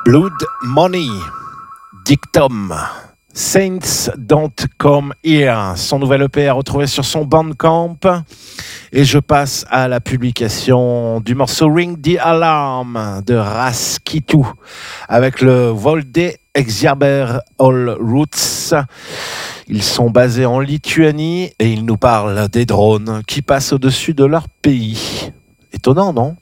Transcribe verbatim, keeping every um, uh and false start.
Blood Money, Dictum, Saints Don't Come Here, son nouvel E P à retrouver sur son Bandcamp. Et je passe à la publication du morceau Ring the Alarm de Raskitu avec le Volde Exierber All Roots. Ils sont basés en Lituanie et ils nous parlent des drones qui passent au-dessus de leur pays. Étonnant, non ?